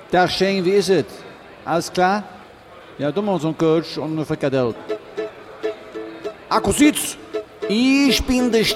Tag Shane, wie ist es? Alles klar? Ja, du mal so ein Coach und eine Frikadelle. Akkusitz! Ich bin der